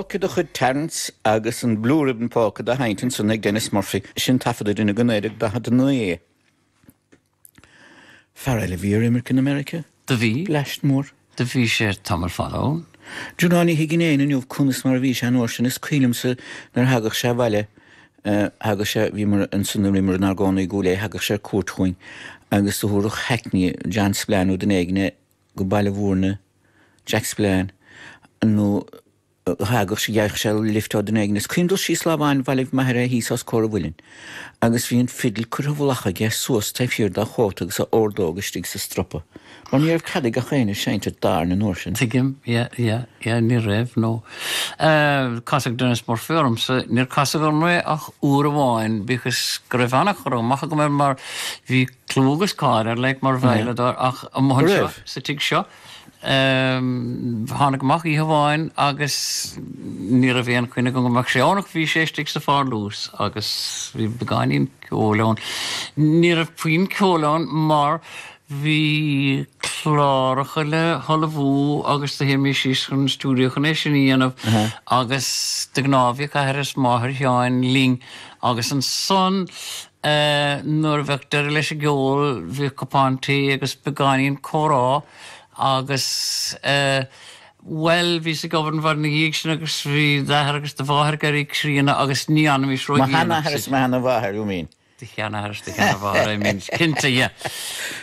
Pácad a chud Terence agus an Blue Ribbon Pácad a haintin san ag Dennis Murphy sin tafad duna gnéireach da had na é. Farrell bhí imir in America? Da bhí? Leist mór? Da bhí sé tamar fallón. Dúnáni hi gnéin an júh cúnas mar bhí sé an orsin is cuilimsa nar hagach sé bhaile hagach sé bhí mar an sunna rimar an argána i gúlé hagach sé cuatchuin agus do thuach heicní Jan Spillane ó den éigne go baile bhúrna Jack Spillane nó hagach sé geich sé liftá den éigne is cuindul sí slábhain bhaileh maithre hís as córa bhuilinn agus bhí an fidil curhhlacha ge suas taifíor da chótagus a ordógastíg sa stropa. Mar ní cadig a chéine séinte dar na nósin. Tigim, ní raibh, nó. Casag Dennis mar férumsa, níor casag an ré ach úr bháin, bíchas greifannach choró, macha go mar bhí clúgus cáir le mar bhaile dar ach am mhain seo, sa tig seo. Hána go mach í bháin agus ní a bhíon chuine go mach séánach bhí séistigh sa fár lús agus bhí begáinín ceolán. Ní a faoin ceolán mar bhí chláracha le halabhú agus de himimi sí chun stúdiochan é sin íanamh agus de gnábhíoh a máthir teáin lín agus an son nuair bheictar leis a geol bhí copántaí agus begáinín chorá agus well bhí sa govern bhar na dhéag sin agus bhí dheithir agus de bháthir garí sríanna agus ní anam is roi Ma hana bháthir, you mean? De cheanna harris de cheanna bháthir, I mean, cinnta,